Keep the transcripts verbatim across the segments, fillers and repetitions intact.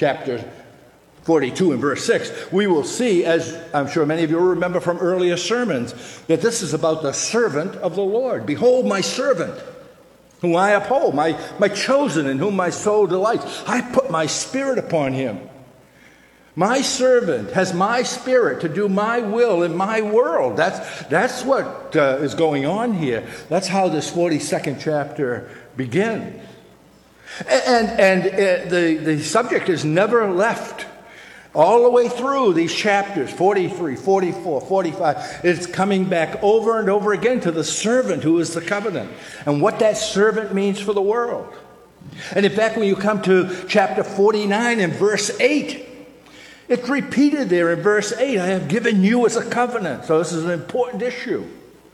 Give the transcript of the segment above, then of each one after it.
chapter forty-two and verse six, we will see, as I'm sure many of you will remember from earlier sermons, that this is about the servant of the Lord. Behold my servant, whom I uphold, my, my chosen, in whom my soul delights. I put my spirit upon him. My servant has my spirit to do my will in my world. That's, that's what uh, is going on here. That's how this forty-second chapter begins. And, and uh, the, the subject is never left. All the way through these chapters, forty-three, forty-four, forty-five, it's coming back over and over again to the servant who is the covenant and what that servant means for the world. And in fact, when you come to chapter forty-nine and verse eight, it's repeated there in verse eight, I have given you as a covenant. So this is an important issue.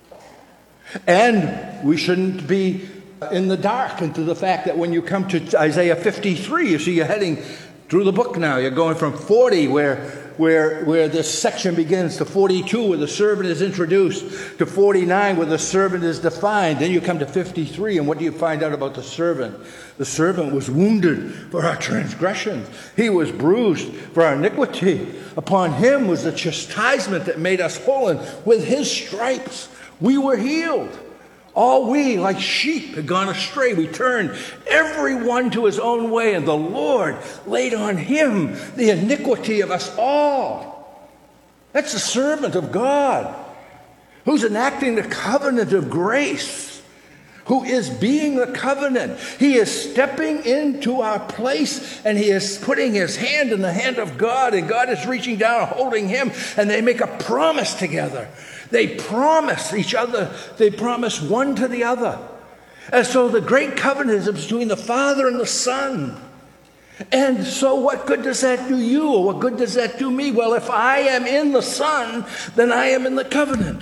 And we shouldn't be in the dark into the fact that when you come to Isaiah fifty-three, you see you're heading through the book now. You're going from forty, where, where, where this section begins, to forty-two, where the servant is introduced, to forty-nine, where the servant is defined. Then you come to fifty-three, and what do you find out about the servant? The servant was wounded for our transgressions. He was bruised for our iniquity. Upon him was the chastisement that made us whole, and with his stripes we were healed. All we, like sheep, had gone astray. We turned every one to his own way, and the Lord laid on him the iniquity of us all. That's the servant of God, who's enacting the covenant of grace, who is being the covenant. He is stepping into our place, and he is putting his hand in the hand of God, and God is reaching down and holding him, and they make a promise together. They promise each other. They promise one to the other. And so the great covenant is between the Father and the Son. And so what good does that do you? Or what good does that do me? Well, if I am in the Son, then I am in the covenant.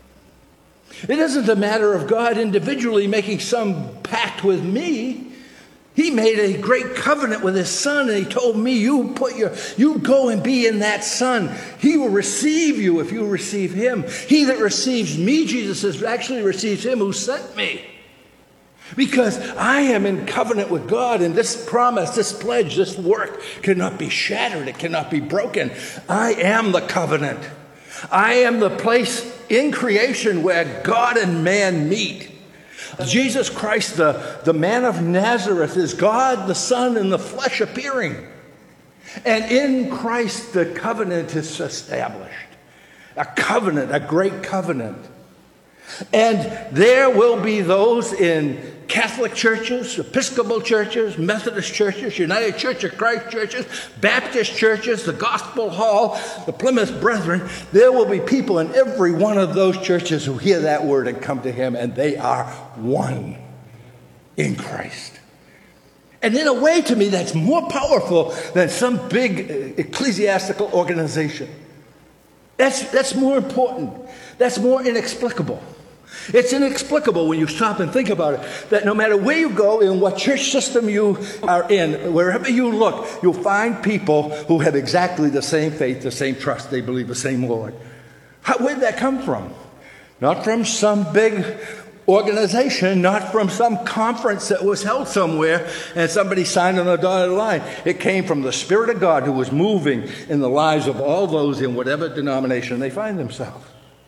It isn't a matter of God individually making some pact with me. He made a great covenant with his Son, and he told me, you put your, you go and be in that Son. He will receive you if you receive him. He that receives me, Jesus says, actually receives him who sent me. Because I am in covenant with God, and this promise, this pledge, this work cannot be shattered. It cannot be broken. I am the covenant. I am the place in creation where God and man meet. Jesus Christ, the, the man of Nazareth, is God the Son in the flesh appearing. And in Christ, the covenant is established. A covenant, a great covenant. And there will be those in Catholic churches, Episcopal churches, Methodist churches, United Church of Christ churches, Baptist churches, the Gospel Hall, the Plymouth Brethren. There will be people in every one of those churches who hear that word and come to him, and they are one in Christ. And in a way, to me, that's more powerful than some big ecclesiastical organization. That's, that's more important. That's more inexplicable. It's inexplicable when you stop and think about it, that no matter where you go, in what church system you are in, wherever you look, you'll find people who have exactly the same faith, the same trust. They believe the same Lord. How, where did that come from? Not from some big organization, not from some conference that was held somewhere and somebody signed on a dotted line. It came from the Spirit of God who was moving in the lives of all those in whatever denomination they find themselves.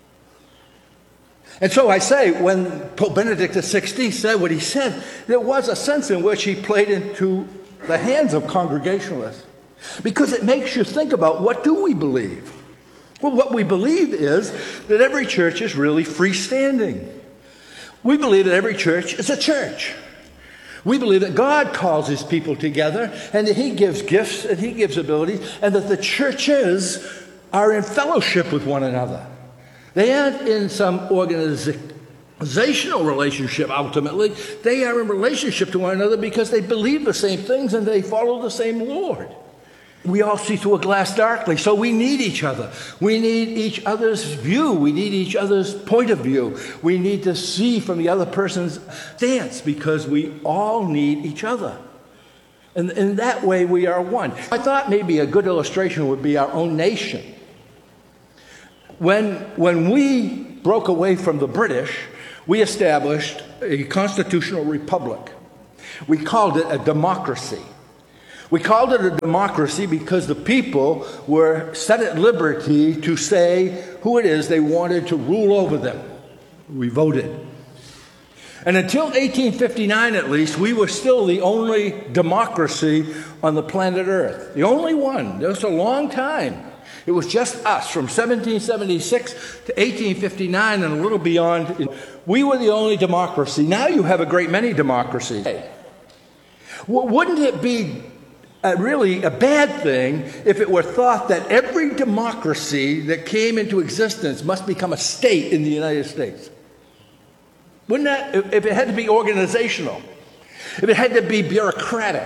And so I say, when Pope Benedict the sixteenth said what he said, there was a sense in which he played into the hands of Congregationalists. Because it makes you think about, what do we believe? Well, what we believe is that every church is really freestanding. We believe that every church is a church. We believe that God calls his people together, and that he gives gifts and he gives abilities, and that the churches are in fellowship with one another. They aren't in some organizational relationship ultimately. They are in relationship to one another because they believe the same things and they follow the same Lord. We all see through a glass darkly, so we need each other. We need each other's view. We need each other's point of view. We need to see from the other person's stance because we all need each other. And in that way, we are one. I thought maybe a good illustration would be our own nation. When, when we broke away from the British, we established a constitutional republic. We called it a democracy. We called it a democracy because the people were set at liberty to say who it is they wanted to rule over them. We voted. And until eighteen fifty-nine, at least, we were still the only democracy on the planet Earth. The only one. It was a long time. It was just us from seventeen seventy-six to eighteen fifty-nine and a little beyond. We were the only democracy. Now you have a great many democracies. Wouldn't it be a really a bad thing if it were thought that every democracy that came into existence must become a state in the United States? Wouldn't that, if it had to be organizational, if it had to be bureaucratic,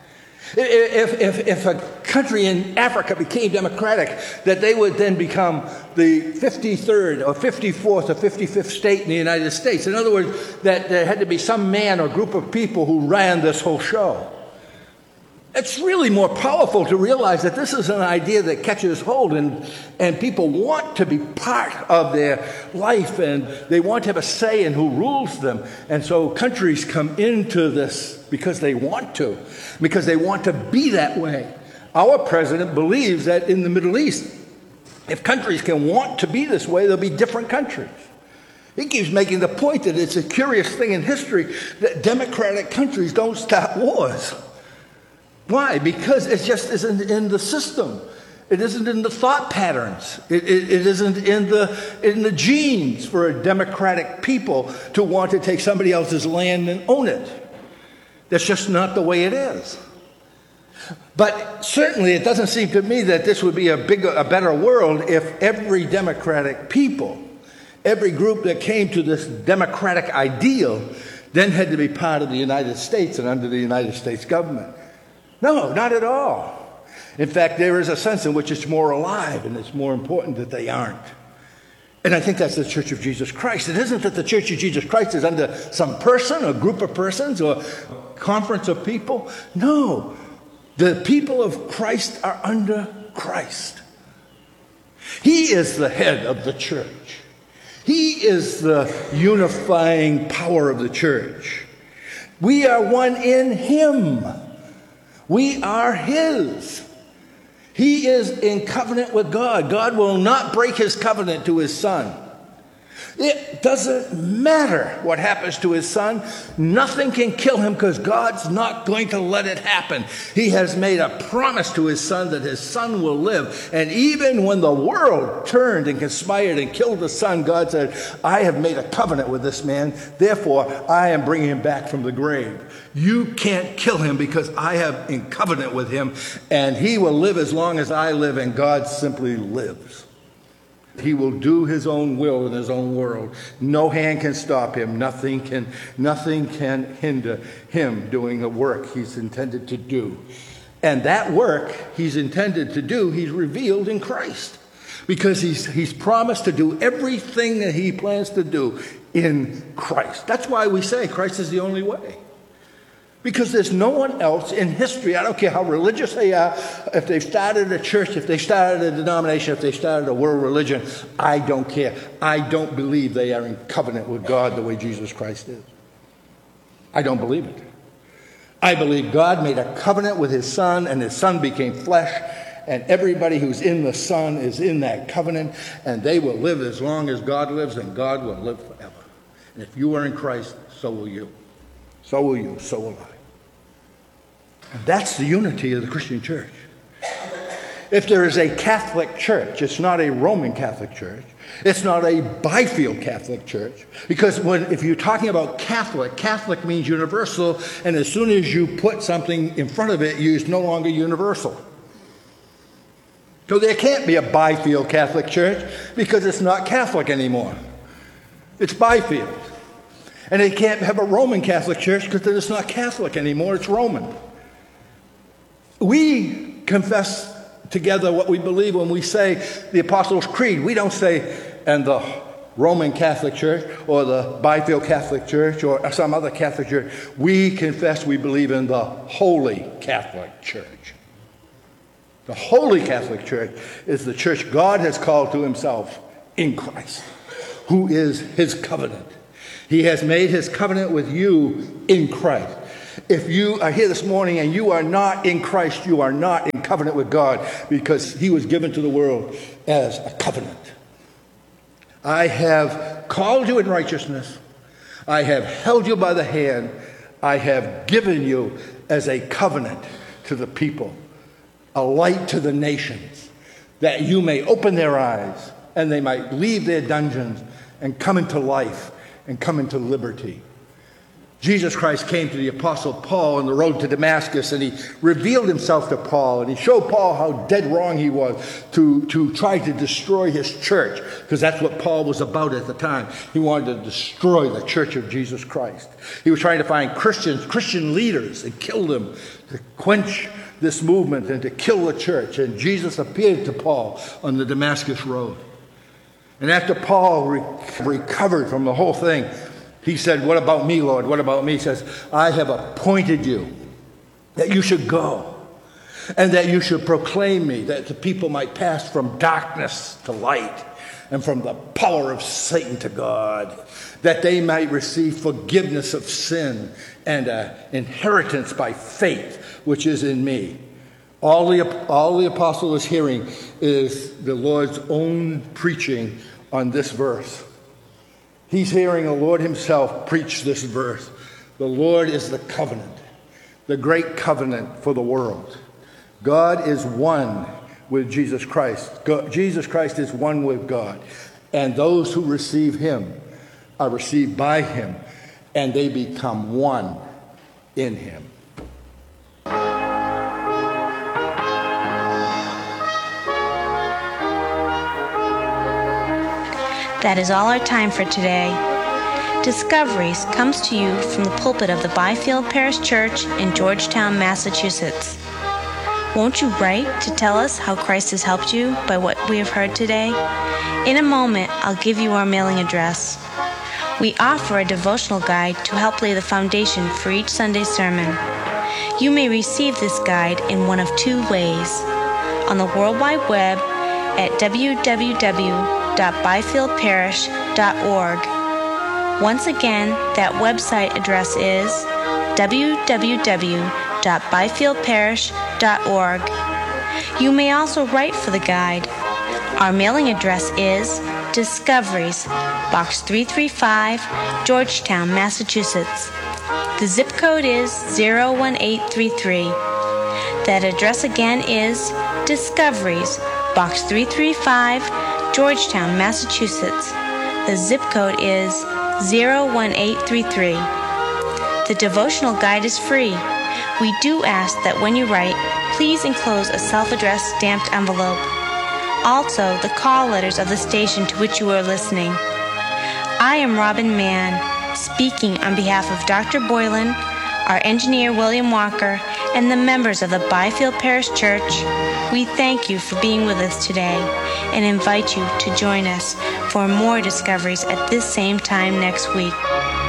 if, if, if a country in Africa became democratic, that they would then become the fifty-third or fifty-fourth or fifty-fifth state in the United States. In other words, that there had to be some man or group of people who ran this whole show. It's really more powerful to realize that this is an idea that catches hold, and, and people want to be part of their life, and they want to have a say in who rules them. And so countries come into this because they want to, because they want to be that way. Our president believes that in the Middle East, if countries can want to be this way, there'll be different countries. He keeps making the point that it's a curious thing in history that democratic countries don't start wars. Why? Because it just isn't in the system. It isn't in the thought patterns. It, it, it isn't in the, in the genes for a democratic people to want to take somebody else's land and own it. That's just not the way it is. But certainly it doesn't seem to me that this would be a bigger, a better world if every democratic people, every group that came to this democratic ideal, then had to be part of the United States and under the United States government. No, not at all. In fact, there is a sense in which it's more alive, and it's more important that they aren't. And I think that's the Church of Jesus Christ. It isn't that the Church of Jesus Christ is under some person, a group of persons, or a conference of people. No, the people of Christ are under Christ. He is the head of the church. He is the unifying power of the church. We are one in Him. We are His. He is in covenant with God. God will not break His covenant to His Son. It doesn't matter what happens to His Son. Nothing can kill Him because God's not going to let it happen. He has made a promise to His Son that His Son will live. And even when the world turned and conspired and killed the Son, God said, I have made a covenant with this man. Therefore, I am bringing him back from the grave. You can't kill him because I have in covenant with him, and he will live as long as I live, and God simply lives. He will do His own will in His own world. No hand can stop Him. Nothing can, nothing can hinder Him doing the work He's intended to do. And that work He's intended to do, He's revealed in Christ. Because he's, he's promised to do everything that He plans to do in Christ. That's why we say Christ is the only way. Because there's no one else in history, I don't care how religious they are, if they've started a church, if they started a denomination, if they started a world religion, I don't care. I don't believe they are in covenant with God the way Jesus Christ is. I don't believe it. I believe God made a covenant with His Son, and His Son became flesh, and everybody who's in the Son is in that covenant, and they will live as long as God lives, and God will live forever. And if you are in Christ, so will you. So will you, so will I. And that's the unity of the Christian church. If there is a Catholic church, it's not a Roman Catholic church. It's not a Byfield Catholic church. Because when, if you're talking about Catholic, Catholic means universal, and as soon as you put something in front of it, it's no longer universal. So there can't be a Byfield Catholic church because it's not Catholic anymore. It's Byfield. And they can't have a Roman Catholic church because it's not Catholic anymore, it's Roman. We confess together what we believe when we say the Apostles' Creed. We don't say, and the Roman Catholic Church or the Byfield Catholic Church or some other Catholic church. We confess we believe in the Holy Catholic Church. The Holy Catholic Church is the church God has called to Himself in Christ, who is His covenant. He has made His covenant with you in Christ. If you are here this morning and you are not in Christ, you are not in covenant with God, because he was given to the world as a covenant. I have called you in righteousness. I have held you by the hand. I have given you as a covenant to the people, a light to the nations, that you may open their eyes and they might leave their dungeons and come into life and come into liberty. Jesus Christ came to the Apostle Paul on the road to Damascus, and he revealed himself to Paul, and he showed Paul how dead wrong he was to, to try to destroy his church, because that's what Paul was about at the time. He wanted to destroy the church of Jesus Christ. He was trying to find Christians, Christian leaders, and kill them, to quench this movement and to kill the church. And Jesus appeared to Paul on the Damascus road. And after Paul re- recovered from the whole thing, he said, "What about me, Lord? What about me?" He says, "I have appointed you that you should go and that you should proclaim me, that the people might pass from darkness to light and from the power of Satan to God, that they might receive forgiveness of sin and an inheritance by faith, which is in me." All the, all the apostle is hearing is the Lord's own preaching on this verse. He's hearing the Lord himself preach this verse. The Lord is the covenant, the great covenant for the world. God is one with Jesus Christ. God, Jesus Christ is one with God. And those who receive him are received by him, and they become one in him. That is all our time for today. Discoveries comes to you from the pulpit of the Byfield Parish Church in Georgetown, Massachusetts. Won't you write to tell us how Christ has helped you by what we have heard today? In a moment, I'll give you our mailing address. We offer a devotional guide to help lay the foundation for each Sunday sermon. You may receive this guide in one of two ways: on the World Wide Web at w w w dot byfield parish dot org. Once again, that website address is w w w dot byfield parish dot org. You may also write for the guide. Our mailing address is Discoveries, Box three three five, Georgetown, Massachusetts. The zip code is zero one eight three three. That address again is Discoveries, Box three three five, Georgetown, Massachusetts. The zip code is zero one eight three three. The devotional guide is free. We do ask that when you write, please enclose a self-addressed stamped envelope. Also, the call letters of the station to which you are listening. I am Robin Mann, speaking on behalf of Doctor Boylan, our engineer William Walker, and the members of the Byfield Parish Church. We thank you for being with us today and invite you to join us for more discoveries at this same time next week.